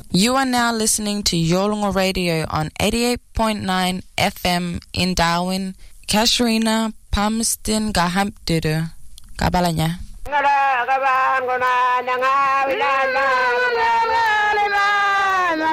You are now listening to Yolngu Radio on 88.9 FM in Darwin. Kasharina Palmerston Gahampdidu. Kabalanya.